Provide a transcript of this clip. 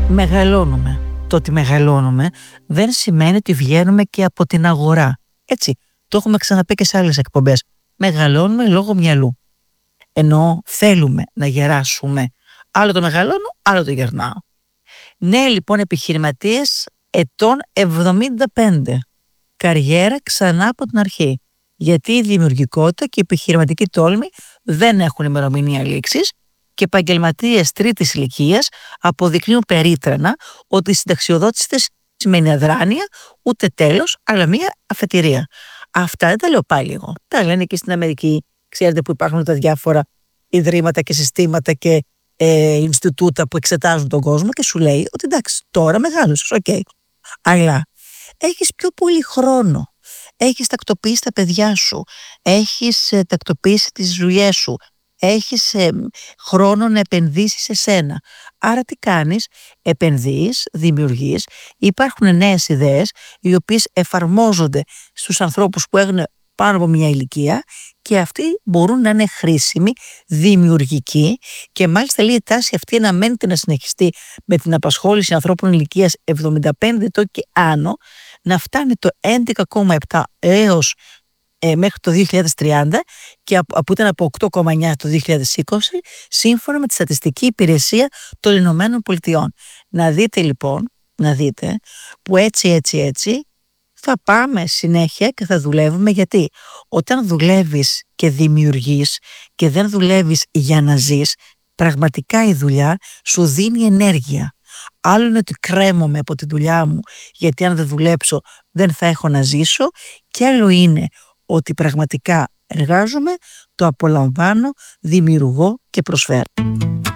μεγαλώνουμε. Το ότι μεγαλώνουμε δεν σημαίνει ότι βγαίνουμε και από την αγορά. Έτσι, το έχουμε ξαναπεί και σε άλλες εκπομπές. Μεγαλώνουμε λόγω μυαλού. Ενώ θέλουμε να γεράσουμε. Άλλο το μεγαλώνω, άλλο το γερνάω. Ναι, λοιπόν, επιχειρηματίες ετών 75. Καριέρα ξανά από την αρχή. Γιατί η δημιουργικότητα και η επιχειρηματική τόλμη δεν έχουν ημερομηνία λήξης και επαγγελματίες τρίτης ηλικίας αποδεικνύουν περίτρανα ότι η συνταξιοδότηση δεν σημαίνει αδράνεια, ούτε τέλος, αλλά μία αφετηρία. Αυτά δεν τα λέω πάλι εγώ. Τα λένε και στην Αμερική. Ξέρετε που υπάρχουν τα διάφορα ιδρύματα και συστήματα και Ινστιτούτα που εξετάζουν τον κόσμο και σου λέει ότι εντάξει, τώρα μεγάλωσες, οκ. Αλλά έχεις πιο πολύ χρόνο. Έχεις τακτοποιήσει τα παιδιά σου. Έχεις τακτοποιήσει τις δουλειές σου. Έχεις χρόνο να επενδύσεις σε σένα. Άρα τι κάνεις? Επενδύεις, δημιουργείς, υπάρχουν νέες ιδέες οι οποίες εφαρμόζονται στους ανθρώπους που έχουν πάνω από μια ηλικία και αυτοί μπορούν να είναι χρήσιμοι, δημιουργικοί και μάλιστα λέει η τάση αυτή αναμένεται να συνεχιστεί με την απασχόληση ανθρώπων ηλικίας 75 ετών και άνω να φτάνει το 11,7 έως μέχρι το 2030 και που ήταν από 8,9 το 2020 σύμφωνα με τη Στατιστική Υπηρεσία των Ηνωμένων Πολιτειών. Να δείτε λοιπόν, που έτσι θα πάμε συνέχεια και θα δουλεύουμε, γιατί όταν δουλεύεις και δημιουργείς και δεν δουλεύεις για να ζεις, πραγματικά η δουλειά σου δίνει ενέργεια. Άλλο είναι ότι κρέμομαι από τη δουλειά μου γιατί αν δεν δουλέψω δεν θα έχω να ζήσω, και άλλο είναι ότι πραγματικά εργάζομαι, το απολαμβάνω, δημιουργώ και προσφέρω.